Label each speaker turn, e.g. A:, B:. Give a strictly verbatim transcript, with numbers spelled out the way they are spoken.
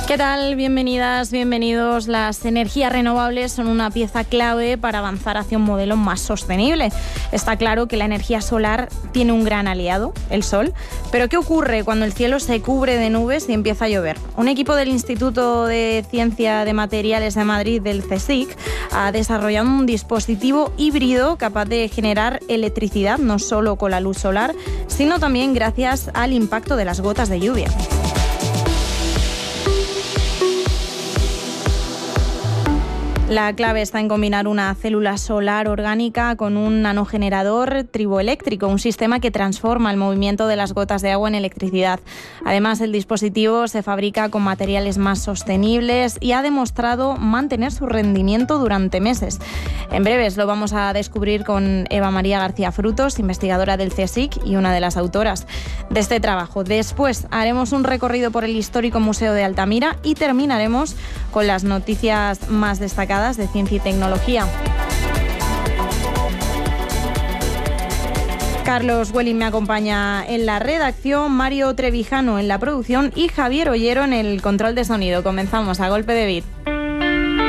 A: ¿Qué tal? Bienvenidas, bienvenidos. Las energías renovables son una pieza clave para avanzar hacia un modelo más sostenible. Está claro que la energía solar tiene un gran aliado, el sol. Pero ¿qué ocurre cuando el cielo se cubre de nubes y empieza a llover? Un equipo del Instituto de Ciencia de Materiales de Madrid, del CSIC, ha desarrollado un dispositivo híbrido capaz de generar electricidad no solo con la luz solar, sino también gracias al impacto de las gotas de lluvia. La clave está en combinar una célula solar orgánica con un nanogenerador triboeléctrico, un sistema que transforma el movimiento de las gotas de agua en electricidad. Además, el dispositivo se fabrica con materiales más sostenibles y ha demostrado mantener su rendimiento durante meses. En breves lo vamos a descubrir con Eva María García Frutos, investigadora del CSIC y una de las autoras de este trabajo. Después haremos un recorrido por el histórico Museo de Altamira y terminaremos con las noticias más destacadas de ciencia y tecnología. Carlos Welling me acompaña en la redacción, Mario Trevijano en la producción y Javier Ollero en el control de sonido. Comenzamos a golpe de beat.